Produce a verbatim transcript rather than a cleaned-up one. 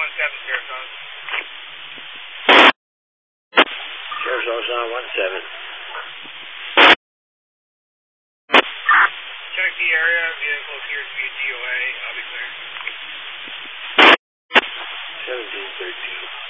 one seven, Sheriff's Office. Sheriff's Office on one seven. Check the area. Vehicle appears to be a G O A. I'll be clear. seventeen thirteen.